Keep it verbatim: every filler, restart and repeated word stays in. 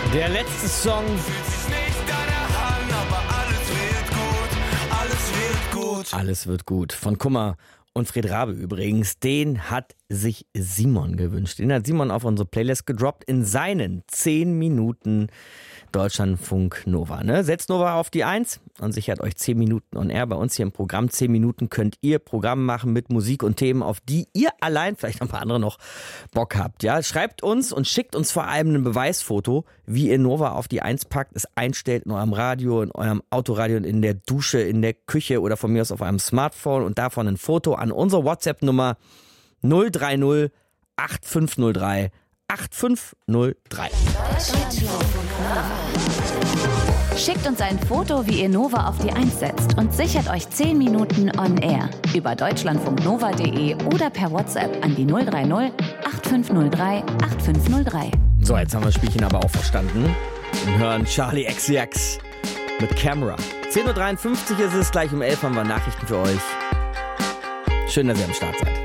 Der letzte Song. Alles wird gut. Von Kummer und Fred Rabe übrigens. Den hat sich Simon gewünscht. Den hat Simon auf unsere Playlist gedroppt in seinen zehn Minuten Deutschlandfunk Nova. Ne? Setzt Nova auf die eins und sichert euch zehn Minuten on Air. Bei uns hier im Programm zehn Minuten könnt ihr Programm machen mit Musik und Themen, auf die ihr allein, vielleicht noch ein paar andere noch Bock habt. Ja? Schreibt uns und schickt uns vor allem ein Beweisfoto, wie ihr Nova auf die eins packt, es einstellt in eurem Radio, in eurem Autoradio, in der Dusche, in der Küche oder von mir aus auf eurem Smartphone und davon ein Foto an unsere WhatsApp-Nummer null drei null acht fünf null drei acht fünf null drei. Schickt uns ein Foto, wie ihr Nova auf die eins setzt und sichert euch zehn Minuten on Air über deutschlandfunknova punkt de oder per WhatsApp an die null drei null acht fünf null drei acht fünf null drei. So, jetzt haben wir das Spielchen aber auch verstanden und hören Charlie X C X mit Camera. zehn Uhr dreiundfünfzig ist es, gleich um elf haben wir Nachrichten für euch. Schön, dass ihr am Start seid.